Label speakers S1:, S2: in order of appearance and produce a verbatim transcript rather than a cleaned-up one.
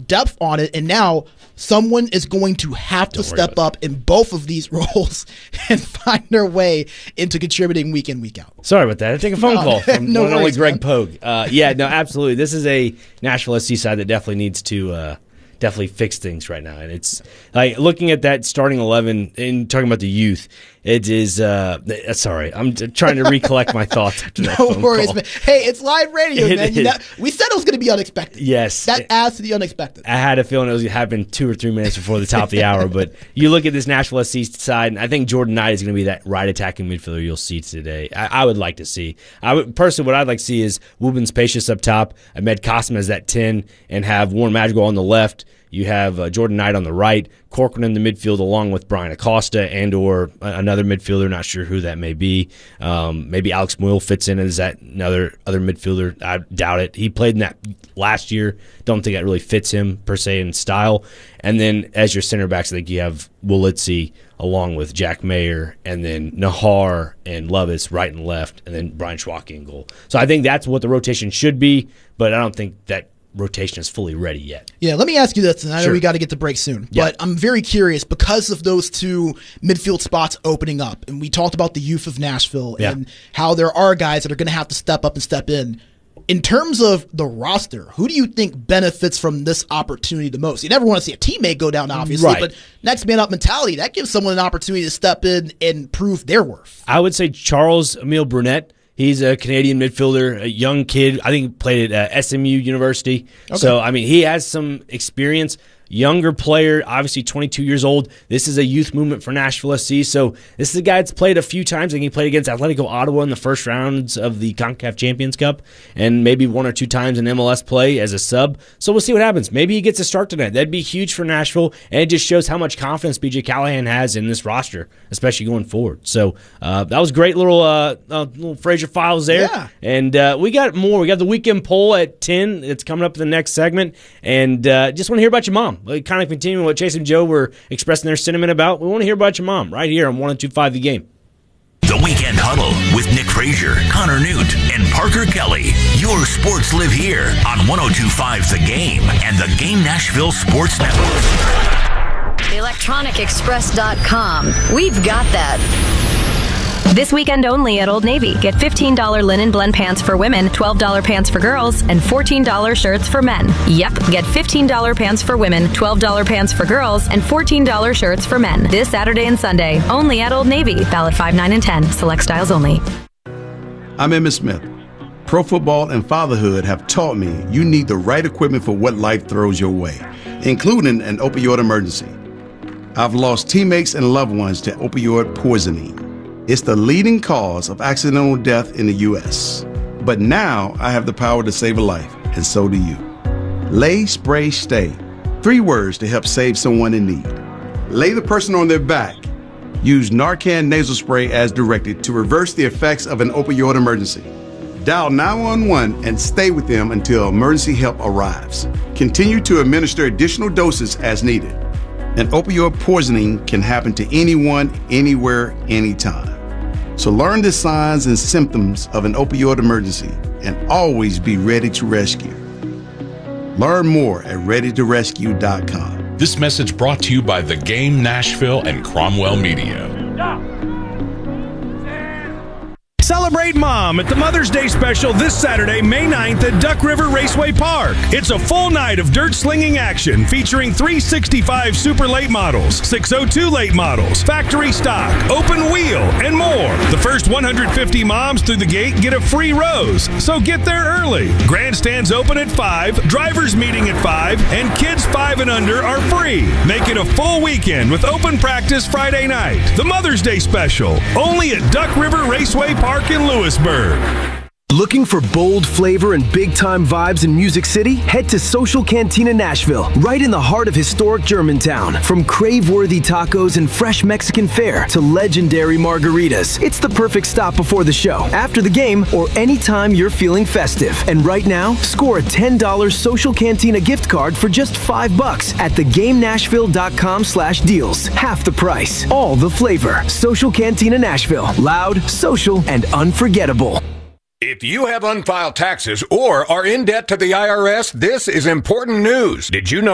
S1: depth on it, and now someone is going to have to step up in both of these roles and find their way into contributing week in, week out.
S2: Sorry about that. I take a phone
S1: no,
S2: call from
S1: no
S2: one and only
S1: worries,
S2: Greg
S1: man.
S2: Pogue. Uh, yeah, no, absolutely. This is a Nashville S C side that definitely needs to uh, definitely fix things right now. And it's like looking at that starting eleven and talking about the youth. It is, uh, sorry, I'm t- trying to recollect my thoughts after that
S1: No
S2: phone
S1: worries,
S2: call.
S1: man. Hey, it's live radio,
S2: It
S1: man. You
S2: is.
S1: know, we said it was going to be unexpected.
S2: Yes.
S1: That
S2: It-
S1: adds to the unexpected.
S2: I had a feeling it was going to happen two or three minutes before the top of the hour, but you look at this Nashville S C side, and I think Jordan Knight is going to be that right attacking midfielder you'll see today. I, I would like to see. I would personally, what I'd like to see is Wubin Spacious up top, Ahmed Qasim as that ten, and have Warren Madrigal on the left. You have uh, Jordan Knight on the right, Corcoran in the midfield along with Brian Acosta and or another midfielder, not sure who that may be. Um, maybe Alex Moyle fits in as that another other midfielder. I doubt it. He played in that last year. Don't think that really fits him per se in style. And then as your center backs, I think you have Wolitzy along with Jack Mayer, and then Nahar and Lovis right and left, and then Brian Schwake in goal. So I think that's what the rotation should be, but I don't think that rotation is fully ready yet.
S1: Yeah, let me ask you this, and I know
S2: Sure.
S1: we got to get to break soon,
S2: Yeah.
S1: but I'm very curious because of those two midfield spots opening up, and we talked about the youth of Nashville
S2: Yeah.
S1: and how there are guys that are going to have to step up and step in. In terms of the roster, who do you think benefits from this opportunity the most? You never want to see a teammate go down, obviously,
S2: Right.
S1: but next man up mentality, that gives someone an opportunity to step in and prove their worth.
S2: I would say Charles Emile Brunette. He's a Canadian midfielder, a young kid. I think he played at uh, S M U University.
S1: Okay.
S2: So, I mean, he has some experience. Younger player, obviously twenty-two years old. This is a youth movement for Nashville S C. So this is a guy that's played a few times. I think he played against Atletico Ottawa in the first rounds of the CONCACAF Champions Cup and maybe one or two times in M L S play as a sub. So we'll see what happens. Maybe he gets a start tonight. That'd be huge for Nashville, and it just shows how much confidence B J Callahan has in this roster, especially going forward. So uh, that was great little uh, uh, little Fraser Files there.
S1: Yeah.
S2: And uh, we got more. We got the weekend poll at ten. It's coming up in the next segment. And uh, just want to hear about your mom. Like, kind of continuing what Chase and Joe were expressing their sentiment about. We want to hear about your mom right here on one oh two point five The Game.
S3: The Weekend Huddle with Nick Frazier, Connor Newt, and Parker Kelly. Your sports live here on one oh two point five The Game and the Game Nashville Sports Network.
S4: the electronic express dot com. We've got that.
S5: This weekend only at Old Navy. Get fifteen dollars linen blend pants for women, twelve dollars pants for girls, and fourteen dollars shirts for men. Yep, get fifteen dollars pants for women, twelve dollars pants for girls, and fourteen dollars shirts for men. This Saturday and Sunday, only at Old Navy. Valid five, nine, and ten. Select styles only.
S6: I'm Emmitt Smith. Pro football and fatherhood have taught me you need the right equipment for what life throws your way, including an opioid emergency. I've lost teammates and loved ones to opioid poisoning. It's the leading cause of accidental death in the U S. But now I have the power to save a life, and so do you. Lay, spray, stay. Three words to help save someone in need. Lay the person on their back. Use Narcan nasal spray as directed to reverse the effects of an opioid emergency. Dial nine one one and stay with them until emergency help arrives. Continue to administer additional doses as needed. An opioid poisoning can happen to anyone, anywhere, anytime. So learn the signs and symptoms of an opioid emergency and always be ready to rescue. Learn more at ready to rescue dot com.
S7: This message brought to you by The Game Nashville and Cromwell Media.
S8: Celebrate Mom at the Mother's Day special this Saturday, May ninth at Duck River Raceway Park. It's a full night of dirt slinging action featuring three sixty-five Super Late models, six oh two Late models, factory stock, open wheel, and more. The first one hundred fifty moms through the gate get a free rose, so get there early. Grandstands open at five, drivers meeting at five, and kids five and under are free. Make it a full weekend with open practice Friday night. The Mother's Day special, only at Duck River Raceway Park in Lewisburg.
S9: Looking for bold flavor and big-time vibes in Music City? Head to Social Cantina Nashville, right in the heart of historic Germantown. From crave-worthy tacos and fresh Mexican fare to legendary margaritas, it's the perfect stop before the show, after the game, or anytime you're feeling festive. And right now, score a ten dollars Social Cantina gift card for just five bucks at the game nashville dot com slash deals. Half the price, all the flavor. Social Cantina Nashville, loud, social, and unforgettable.
S10: If you have unfiled taxes or are in debt to the I R S, this is important news. Did you know